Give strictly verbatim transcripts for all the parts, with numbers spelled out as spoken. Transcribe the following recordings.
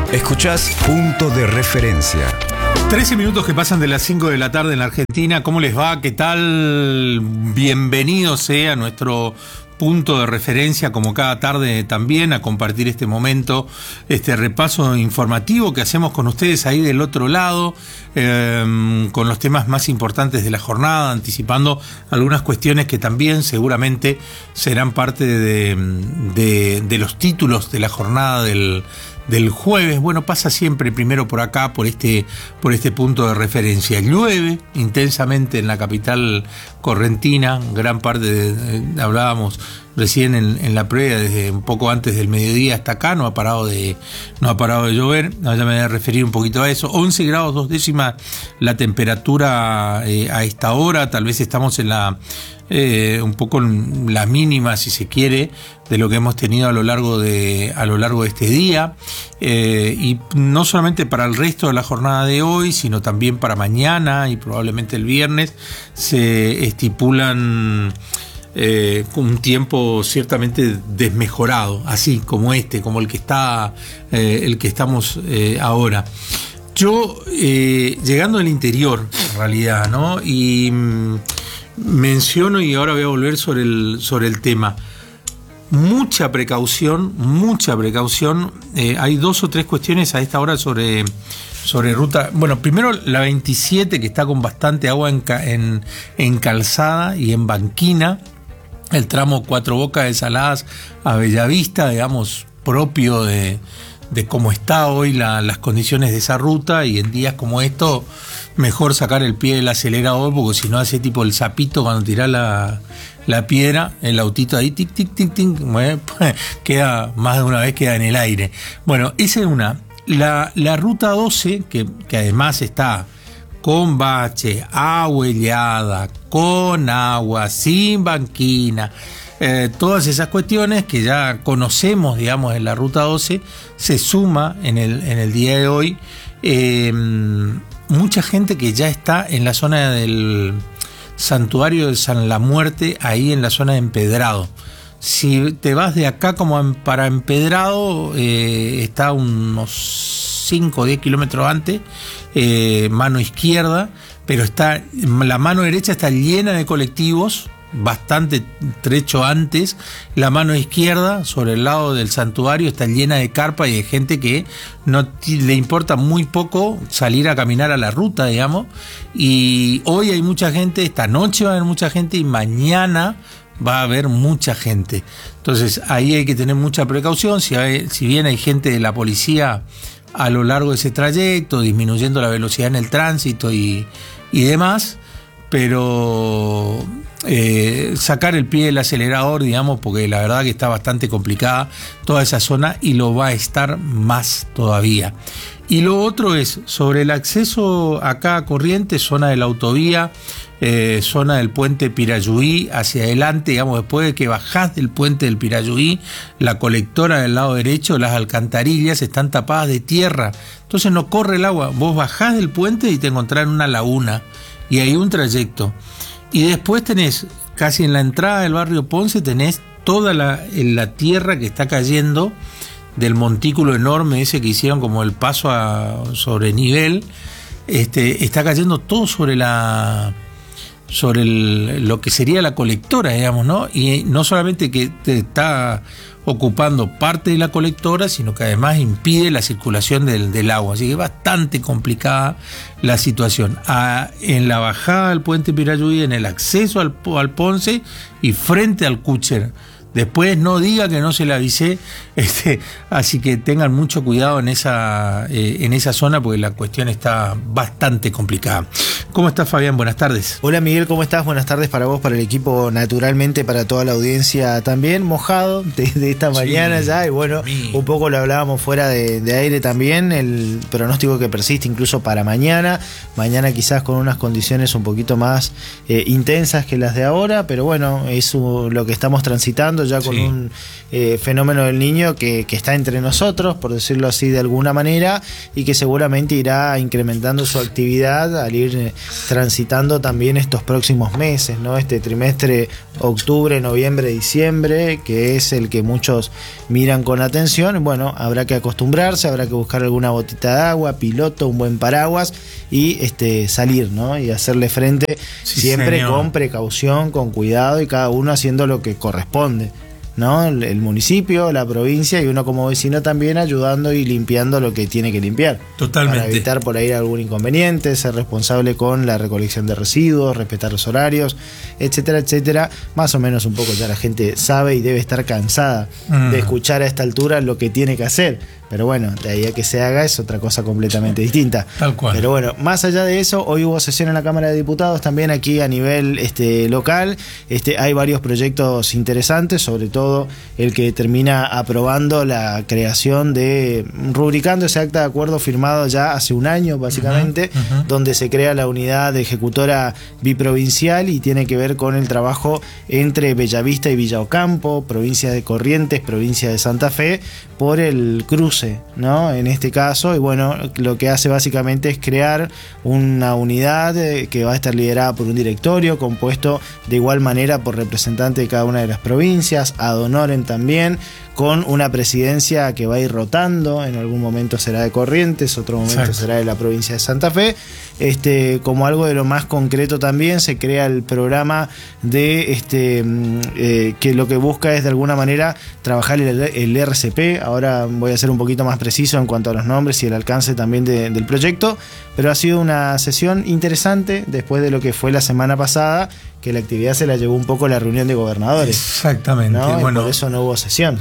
Escuchás Punto de Referencia. trece minutos que pasan de las cinco de la tarde en la Argentina. ¿Cómo les va? ¿Qué tal? Bienvenido sea nuestro punto de referencia, como cada tarde también, a compartir este momento, este repaso informativo que hacemos con ustedes ahí del otro lado, eh, con los temas más importantes de la jornada, anticipando algunas cuestiones que también seguramente serán parte de, de, de los títulos de la jornada del del jueves. Bueno, pasa siempre primero por acá, por este, por este punto de referencia. Llueve intensamente en la capital correntina, gran parte de, de, hablábamos recién en, en la previa, desde un poco antes del mediodía hasta acá, no ha parado de, no ha parado de llover. Ya me voy a referir un poquito a eso. once grados dos décimas la temperatura eh, a esta hora, tal vez estamos en la Eh, un poco la mínima, si se quiere, de lo que hemos tenido a lo largo de a lo largo de este día, eh, y no solamente para el resto de la jornada de hoy, sino también para mañana y probablemente el viernes se estipulan eh, un tiempo ciertamente desmejorado, así como este, como el que está eh, el que estamos eh, ahora. Yo eh, llegando al interior, en realidad, ¿no? Y menciono, y ahora voy a volver sobre el, sobre el tema, mucha precaución, mucha precaución. Eh, hay dos o tres cuestiones a esta hora sobre, sobre ruta. Bueno, primero la veintisiete, que está con bastante agua en, en, en calzada y en banquina, el tramo Cuatro Bocas de Saladas a Bellavista, digamos, propio de, de cómo está hoy la, las condiciones de esa ruta, y en días como esto mejor sacar el pie del acelerador, porque si no hace tipo el sapito cuando tirás la, la piedra, el autito ahí, tic, tic, tic, tic, bueno, queda, más de una vez queda en el aire. Bueno, esa es una. La, la ruta doce, que, que además está con bache, ahuellada, con agua, sin banquina, eh, todas esas cuestiones que ya conocemos, digamos, en la ruta doce, se suma en el, en el día de hoy eh, mucha gente que ya está en la zona del santuario de San La Muerte, ahí en la zona de Empedrado. Si te vas de acá como para Empedrado, eh, está unos cinco o diez kilómetros antes, eh, mano izquierda, pero está la mano derecha está llena de colectivos, bastante trecho antes. La mano izquierda, sobre el lado del santuario, está llena de carpa y de gente que no le importa muy poco salir a caminar a la ruta, digamos. Y hoy hay mucha gente, esta noche va a haber mucha gente y mañana va a haber mucha gente. Entonces ahí hay que tener mucha precaución. Si, hay, si bien hay gente de la policía a lo largo de ese trayecto, disminuyendo la velocidad en el tránsito y, y demás, pero eh, sacar el pie del acelerador, digamos, porque la verdad que está bastante complicada toda esa zona y lo va a estar más todavía. Y lo otro es sobre el acceso acá a Corrientes, zona de la autovía, eh, zona del puente Pirayuí hacia adelante, digamos, después de que bajás del puente del Pirayuí, la colectora del lado derecho, las alcantarillas están tapadas de tierra, entonces no corre el agua. Vos bajás del puente y te encontrás en una laguna, y hay un trayecto. Y después tenés, casi en la entrada del barrio Ponce, tenés toda la, la tierra que está cayendo del montículo enorme ese que hicieron como el paso a, sobre nivel. Este, está cayendo todo sobre la sobre el, lo que sería la colectora, digamos, ¿no? Y no solamente que te está ocupando parte de la colectora, sino que además impide la circulación del, del agua. Así que es bastante complicada la situación. A, en la bajada del puente Pirayuí, en el acceso al, al Ponce y frente al Cúcher. Después no diga que no se le avisé, este, así que tengan mucho cuidado en esa, eh, en esa zona, porque la cuestión está bastante complicada. ¿Cómo estás, Fabián? Buenas tardes. Hola, Miguel, ¿cómo estás? Buenas tardes para vos, para el equipo, naturalmente para toda la audiencia también, mojado de, de esta mañana sí, ya, y bueno, mí. un poco lo hablábamos fuera de, de aire también, el pronóstico que persiste incluso para mañana, mañana quizás con unas condiciones un poquito más eh, intensas que las de ahora, pero bueno, es uh, lo que estamos transitando, lidiando ya con sí. un eh, fenómeno del Niño que, que está entre nosotros, por decirlo así de alguna manera, y que seguramente irá incrementando su actividad al ir eh, transitando también estos próximos meses, ¿no? Este trimestre octubre, noviembre, diciembre, que es el que muchos miran con atención. Bueno, habrá que acostumbrarse, habrá que buscar alguna botita de agua, piloto, un buen paraguas y este salir, ¿no? Y hacerle frente sí, siempre señor. con precaución, con cuidado y cada uno haciendo lo que corresponde, ¿no? El, el municipio, la provincia y uno como vecino también ayudando y limpiando lo que tiene que limpiar. Totalmente. Para evitar por ahí algún inconveniente, ser responsable con la recolección de residuos, respetar los horarios, etcétera, etcétera. Más o menos un poco ya la gente sabe y debe estar cansada mm. de escuchar a esta altura lo que tiene que hacer. Pero bueno, de ahí a que se haga es otra cosa completamente distinta. Tal cual. Pero bueno, más allá de eso, hoy hubo sesión en la Cámara de Diputados también aquí a nivel este, local. Este, hay varios proyectos interesantes, sobre todo el que termina aprobando la creación de, rubricando ese acta de acuerdo firmado ya hace un año básicamente, uh-huh, uh-huh. donde se crea la unidad ejecutora biprovincial y tiene que ver con el trabajo entre Bellavista y Villa Ocampo, provincia de Corrientes, provincia de Santa Fe, por el cruce, ¿no? En este caso, y bueno, lo que hace básicamente es crear una unidad que va a estar liderada por un directorio compuesto de igual manera por representantes de cada una de las provincias, ad honorem también, con una presidencia que va a ir rotando, en algún momento será de Corrientes, otro momento Exacto. será de la provincia de Santa Fe. Este, como algo de lo más concreto también se crea el programa de este eh, que lo que busca es de alguna manera trabajar el, el R C P. Ahora voy a ser un poquito más preciso en cuanto a los nombres y el alcance también de, del proyecto, pero ha sido una sesión interesante después de lo que fue la semana pasada, que la actividad se la llevó un poco la reunión de gobernadores. Exactamente. ¿No? Bueno, por eso no hubo sesión.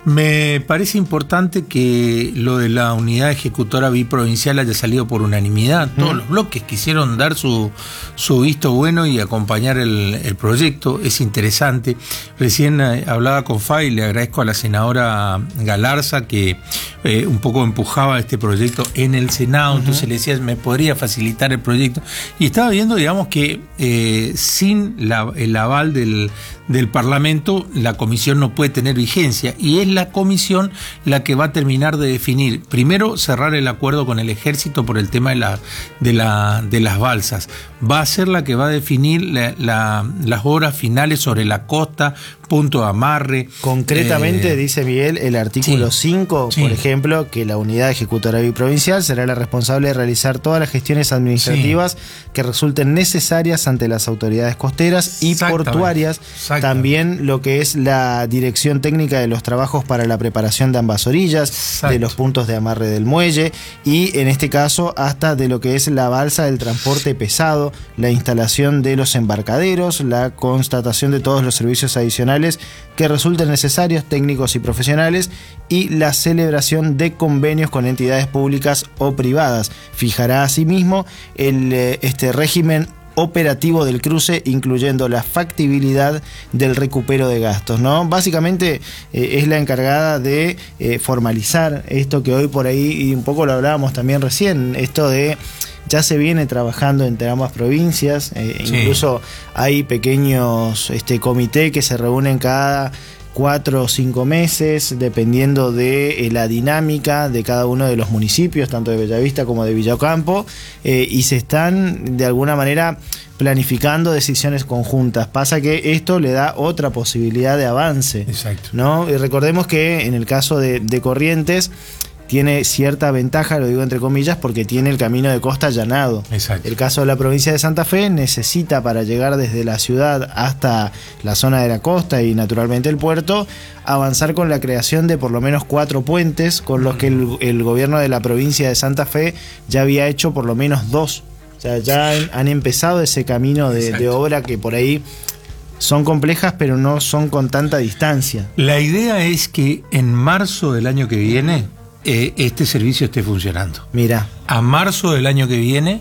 Me parece importante que lo de la unidad ejecutora biprovincial haya salido por unanimidad. Todos mm. los bloques quisieron dar su, su visto bueno y acompañar el, el proyecto. Es interesante. Recién hablaba con Fay, le agradezco a la senadora Galarza que eh, un poco empujaba este proyecto en el Senado. Uh-huh. Entonces le decía, me podría facilitar el proyecto. Y estaba viendo, digamos, que eh, sin la, el aval del, del Parlamento, la comisión no puede tener vigencia. Y es la comisión la que va a terminar de definir, primero cerrar el acuerdo con el ejército por el tema de, la, de, la, de las balsas, va a ser la que va a definir la, la, las obras finales sobre la costa, punto de amarre. Concretamente, eh, dice Miguel, el artículo cinco, sí, por sí. ejemplo, que la unidad ejecutora biprovincial será la responsable de realizar todas las gestiones administrativas sí. que resulten necesarias ante las autoridades costeras y portuarias. También lo que es la dirección técnica de los trabajos para la preparación de ambas orillas, Exacto. de los puntos de amarre del muelle y en este caso hasta de lo que es la balsa del transporte pesado, la instalación de los embarcaderos, la constatación de todos los servicios adicionales que resulten necesarios, técnicos y profesionales, y la celebración de convenios con entidades públicas o privadas. Fijará asimismo el, este régimen operativo del cruce, incluyendo la factibilidad del recupero de gastos, ¿no? Básicamente eh, es la encargada de eh, formalizar esto que hoy por ahí, y un poco lo hablábamos también recién, esto de ya se viene trabajando entre ambas provincias, eh, sí. incluso hay pequeños este, comités que se reúnen cada cuatro o cinco meses, dependiendo de eh, la dinámica de cada uno de los municipios, tanto de Bellavista como de Villa Ocampo, eh, y se están de alguna manera planificando decisiones conjuntas. Pasa que esto le da otra posibilidad de avance. Exacto. ¿No? Y recordemos que en el caso de, de Corrientes tiene cierta ventaja, lo digo entre comillas, porque tiene el camino de costa allanado. Exacto. El caso de la provincia de Santa Fe necesita, para llegar desde la ciudad hasta la zona de la costa y naturalmente el puerto, avanzar con la creación de por lo menos cuatro puentes, con los que el, el gobierno de la provincia de Santa Fe ya había hecho por lo menos dos. O sea, ya han empezado ese camino de, de obra que por ahí son complejas, pero no son con tanta distancia. La idea es que en marzo del año que viene eh, este servicio esté funcionando. Mira. A marzo del año que viene,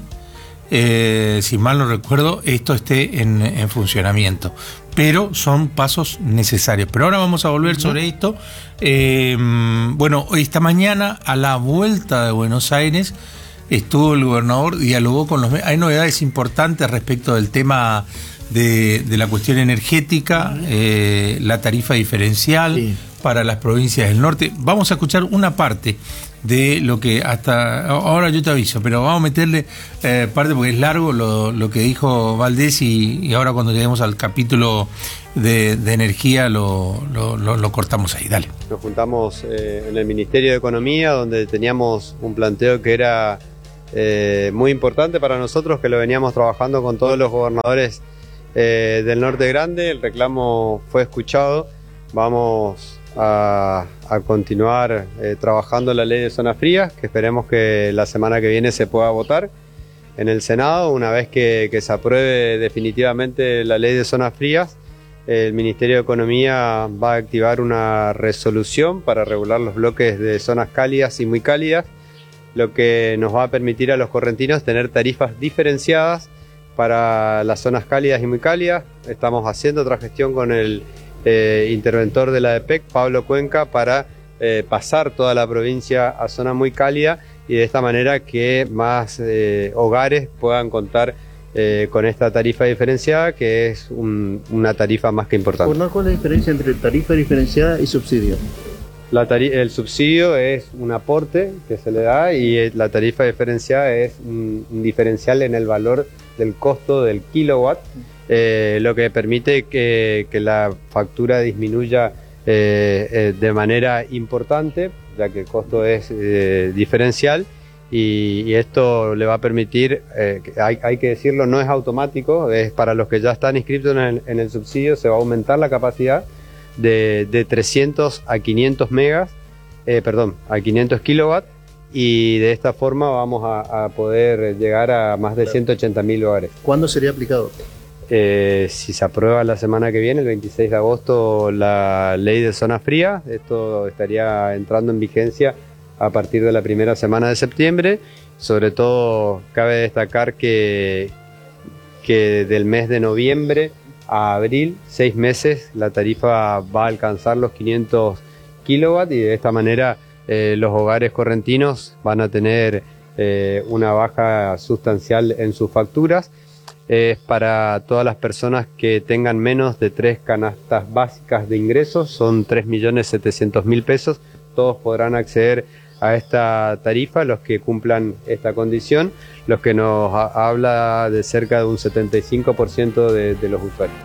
eh, si mal no recuerdo, esto esté en, en funcionamiento. Pero son pasos necesarios. Pero ahora vamos a volver uh-huh. sobre esto. Eh, bueno, esta mañana, a la vuelta de Buenos Aires, estuvo el gobernador, dialogó con los medios. Hay novedades importantes respecto del tema de, de la cuestión energética, eh, la tarifa diferencial sí. para las provincias del norte. Vamos a escuchar una parte de lo que hasta ahora yo te aviso, pero vamos a meterle eh, parte porque es largo lo, lo que dijo Valdés y, y ahora cuando lleguemos al capítulo de, de energía lo, lo, lo, lo cortamos ahí. Dale. Nos juntamos eh, en el Ministerio de Economía, donde teníamos un planteo que era eh, muy importante para nosotros, que lo veníamos trabajando con todos los gobernadores eh, del Norte Grande. El reclamo fue escuchado. Vamos a, a continuar eh, trabajando la ley de zonas frías, que esperemos que la semana que viene se pueda votar en el Senado. Una vez que, que se apruebe definitivamente la ley de zonas frías, el Ministerio de Economía va a activar una resolución para regular los bloques de zonas cálidas y muy cálidas, lo que nos va a permitir a los correntinos tener tarifas diferenciadas para las zonas cálidas y muy cálidas. Estamos haciendo otra gestión con el eh, interventor de la A D P E C, Pablo Cuenca, para eh, pasar toda la provincia a zona muy cálida y de esta manera que más eh, hogares puedan contar Eh, con esta tarifa diferenciada, que es un, una tarifa más que importante. ¿Cuál es la diferencia entre tarifa diferenciada y subsidio? La tari- el subsidio es un aporte que se le da y la tarifa diferenciada es un, un diferencial en el valor del costo del kilowatt, eh, lo que permite que, que la factura disminuya eh, eh, de manera importante, ya que el costo es eh, diferencial. Y, y esto le va a permitir, eh, hay, hay que decirlo, no es automático, es para los que ya están inscritos en el, en el subsidio, se va a aumentar la capacidad de, de trescientos a quinientos megas, eh, perdón, a quinientos kilowatts, y de esta forma vamos a, a poder llegar a más de ciento ochenta mil hogares. ¿Cuándo sería aplicado? Eh, si se aprueba la semana que viene, el veintiséis de agosto, la ley de zona fría, esto estaría entrando en vigencia a partir de la primera semana de septiembre. Sobre todo cabe destacar que, que del mes de noviembre a abril, seis meses, la tarifa va a alcanzar los quinientos kilowatts y de esta manera eh, los hogares correntinos van a tener eh, una baja sustancial en sus facturas. Es para todas las personas que tengan menos de tres canastas básicas de ingresos, son tres millones setecientos mil pesos, todos podrán acceder a esta tarifa, los que cumplan esta condición, los que nos ha, habla de cerca de un setenta y cinco por ciento de, de los usuarios.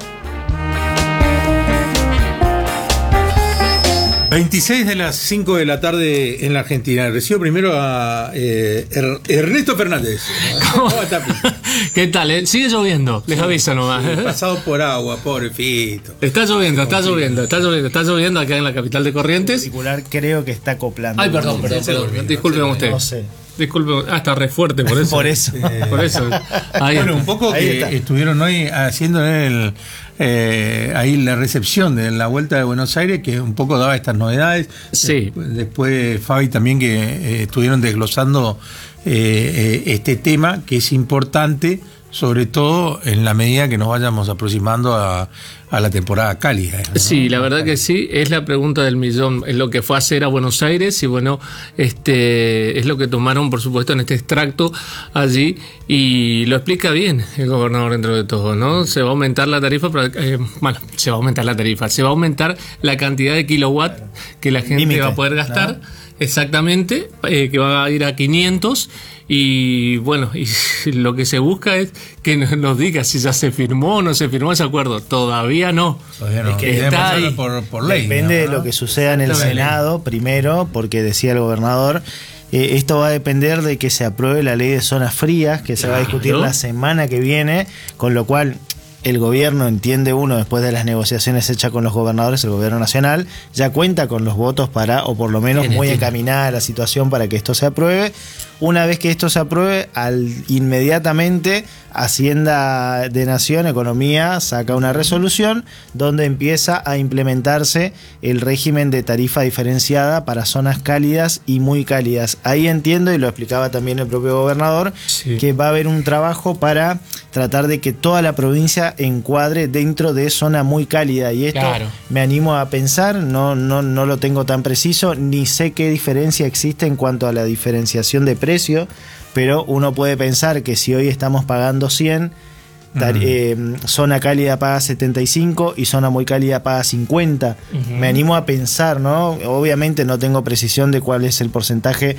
veintiséis de las cinco de la tarde en la Argentina. Recibo primero a eh, er, Ernesto Fernández. ¿Cómo? ¿Cómo está? ¿Qué tal? Eh? Sigue lloviendo, les aviso nomás. Sí, pasado por agua, pobre Fito. Está lloviendo, está lloviendo, está lloviendo, está lloviendo acá en la capital de Corrientes. En particular creo que está acoplando. Ay, perdón, perdón, perdón. Disculpen usted. No sé. Disculpe, ah, está re fuerte por eso. Por eso. Eh, por eso. Ahí bueno, está. Un poco ahí que está. Estuvieron hoy haciendo el, eh, ahí la recepción de la Vuelta de Buenos Aires, que un poco daba estas novedades. Sí. Después, después Fabi también, que eh, estuvieron desglosando eh, eh, este tema, que es importante, sobre todo en la medida que nos vayamos aproximando a, a la temporada cálida, ¿no? Sí, la verdad que sí, es la pregunta del millón, es lo que fue a hacer a Buenos Aires y bueno, este es lo que tomaron por supuesto en este extracto allí y lo explica bien el gobernador dentro de todo, ¿no? Se va a aumentar la tarifa, eh, bueno, se va a aumentar la tarifa, se va a aumentar la cantidad de kilowatt que la gente Límite, va a poder gastar, ¿no? Exactamente, eh, que va a ir a quinientos. Y bueno, y lo que se busca es que nos diga si ya se firmó o no se firmó ese acuerdo. Todavía no. Todavía no. Es que está ahí. Por, por ley. Depende ¿no? de lo que suceda en el Senado primero, porque decía el gobernador, eh, esto va a depender de que se apruebe la ley de zonas frías, que se claro. va a discutir la semana que viene, con lo cual el gobierno, entiende uno, después de las negociaciones hechas con los gobernadores, el gobierno nacional ya cuenta con los votos para, o por lo menos muy encaminada la situación para que esto se apruebe. Una vez que esto se apruebe, al inmediatamente Hacienda de Nación, Economía, saca una resolución donde empieza a implementarse el régimen de tarifa diferenciada para zonas cálidas y muy cálidas. Ahí entiendo, y lo explicaba también el propio gobernador, sí. que va a haber un trabajo para tratar de que toda la provincia encuadre dentro de zona muy cálida. Y esto claro. me animo a pensar, no, no, no lo tengo tan preciso, ni sé qué diferencia existe en cuanto a la diferenciación de precios, pero uno puede pensar que si hoy estamos pagando cien, tar- uh-huh. eh, zona cálida paga setenta y cinco y zona muy cálida paga cincuenta. Uh-huh. Me animo a pensar, ¿no? Obviamente no tengo precisión de cuál es el porcentaje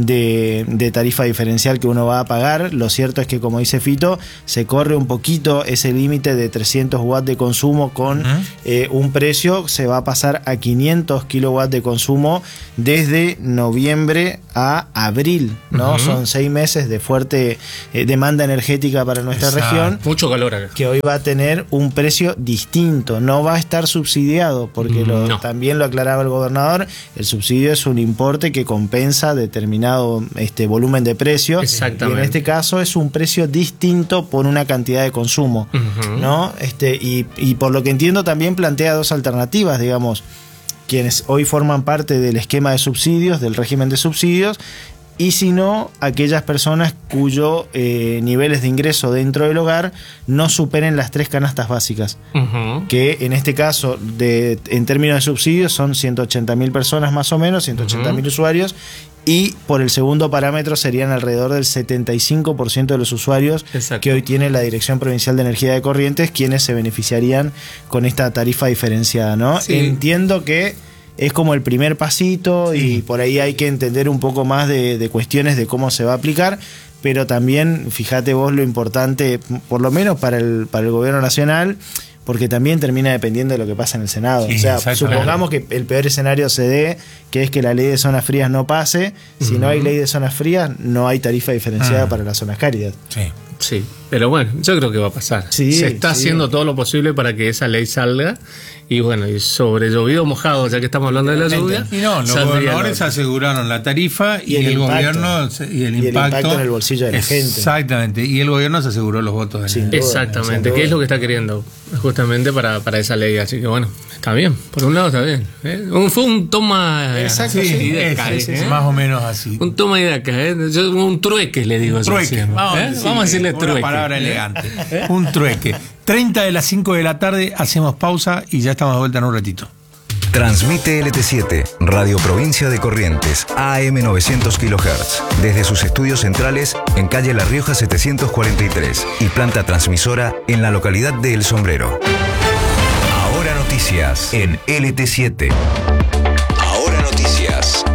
de, de tarifa diferencial que uno va a pagar. Lo cierto es que, como dice Fito, se corre un poquito ese límite de trescientos watts de consumo con uh-huh. eh, un precio, se va a pasar a quinientos kilowatts de consumo desde noviembre a abril, ¿no? Uh-huh. Son seis meses de fuerte eh, demanda energética para nuestra Exacto. región. Mucho calor acá. Que hoy va a tener un precio distinto, no va a estar subsidiado, porque lo, no. también lo aclaraba el gobernador, el subsidio es un importe que compensa determinado este, volumen de precio. Exactamente. Y en este caso es un precio distinto por una cantidad de consumo, uh-huh. ¿no? Este, y, y por lo que entiendo también plantea dos alternativas, digamos, quienes hoy forman parte del esquema de subsidios, del régimen de subsidios, y si no, aquellas personas cuyos eh, niveles de ingreso dentro del hogar no superen las tres canastas básicas, uh-huh. que en este caso, de, en términos de subsidios, son ciento ochenta mil personas más o menos, ciento ochenta mil uh-huh. usuarios, y por el segundo parámetro serían alrededor del setenta y cinco por ciento de los usuarios Exacto. que hoy tiene la Dirección Provincial de Energía de Corrientes, quienes se beneficiarían con esta tarifa diferenciada, ¿no? Sí. Entiendo que es como el primer pasito sí. y por ahí hay que entender un poco más de, de cuestiones de cómo se va a aplicar, pero también fíjate vos lo importante, por lo menos para el, para el gobierno nacional, porque también termina dependiendo de lo que pasa en el Senado. Sí, o sea, supongamos que el peor escenario se dé, que es que la ley de zonas frías no pase. Si uh-huh. no hay ley de zonas frías, no hay tarifa diferenciada uh-huh. para las zonas cálidas. Sí. Sí, pero bueno, yo creo que va a pasar. Sí, se está sí. haciendo todo lo posible para que esa ley salga. Y bueno, y sobre llovido mojado, ya que estamos hablando de la lluvia. Y no, los gobernadores la... aseguraron la tarifa y, y el, el gobierno y el, y impacto, el impacto en el bolsillo de la gente. Exactamente, y el gobierno se aseguró los votos de sí, Exactamente, que es lo que está queriendo justamente para, para esa ley. Así que bueno, está bien, por un lado está bien. ¿eh? Un, fue un toma Exacto, sí, y de acá, es, ¿eh? Más o menos así. Un toma y de acá, ¿eh? Yo, un trueque le digo. Trueque, así, vamos, ¿eh? sí, vamos a decirle una trueque. Una palabra elegante. ¿Eh? Un trueque. treinta de las cinco de la tarde, hacemos pausa y ya estamos de vuelta en un ratito. Transmite L T siete, Radio Provincia de Corrientes, A M novecientos kilohertz, desde sus estudios centrales en calle La Rioja setecientos cuarenta y tres y planta transmisora en la localidad de El Sombrero. Ahora noticias en L T siete. Ahora noticias.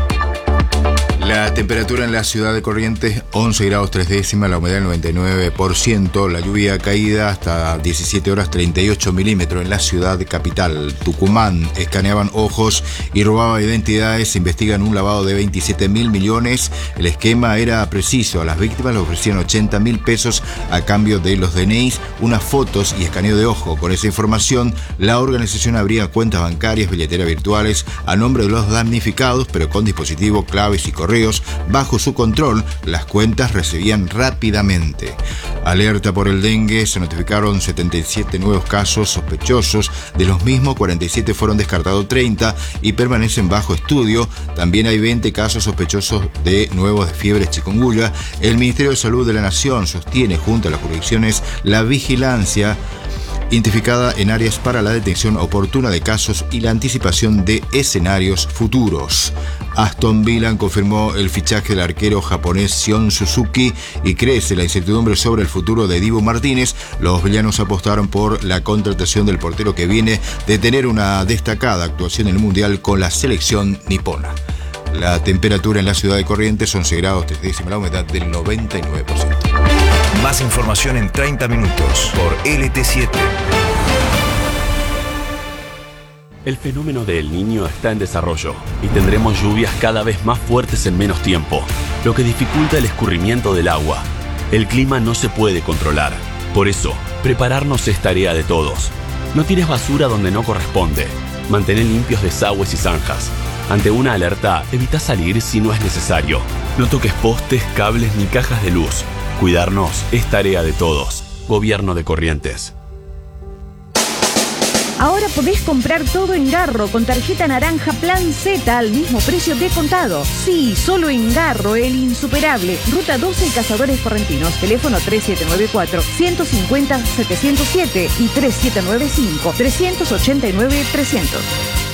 La temperatura en la ciudad de Corrientes, once grados tres décimas, la humedad del noventa y nueve por ciento, la lluvia caída hasta diecisiete horas treinta y ocho milímetros en la ciudad capital. Tucumán, escaneaban ojos y robaban identidades, investigan un lavado de veintisiete mil millones. El esquema era preciso, a las víctimas le ofrecían ochenta mil pesos a cambio de los D N Is, unas fotos y escaneo de ojo. Con esa información, la organización abría cuentas bancarias, billeteras virtuales a nombre de los damnificados, pero con dispositivos, claves y correos bajo su control, las cuentas recibían rápidamente. Alerta por el dengue, se notificaron setenta y siete nuevos casos sospechosos, de los mismos cuarenta y siete fueron descartados treinta y permanecen bajo estudio. También hay veinte casos sospechosos de nuevos de fiebre chikungunya. El Ministerio de Salud de la Nación sostiene junto a las jurisdicciones la vigilancia identificada en áreas para la detección oportuna de casos y la anticipación de escenarios futuros. Aston Villa confirmó el fichaje del arquero japonés Sion Suzuki y crece la incertidumbre sobre el futuro de Dibu Martínez. Los villanos apostaron por la contratación del portero que viene de tener una destacada actuación en el Mundial con la selección nipona. La temperatura en la ciudad de Corrientes, once grados tres décimas, la humedad del noventa y nueve por ciento. Más información en treinta minutos por L T siete. El fenómeno de El Niño está en desarrollo y tendremos lluvias cada vez más fuertes en menos tiempo, lo que dificulta el escurrimiento del agua. El clima no se puede controlar. Por eso, prepararnos es tarea de todos. No tires basura donde no corresponde. Mantén limpios desagües y zanjas. Ante una alerta, evita salir si no es necesario. No toques postes, cables ni cajas de luz. Cuidarnos es tarea de todos. Gobierno de Corrientes. Ahora podés comprar todo en Garro con tarjeta naranja Plan Z al mismo precio de contado. Sí, solo en Garro, el insuperable. Ruta doce, Cazadores Correntinos. Teléfono tres siete nueve cuatro, uno cinco cero, siete cero siete y tres siete nueve cinco, tres ocho nueve, trescientos.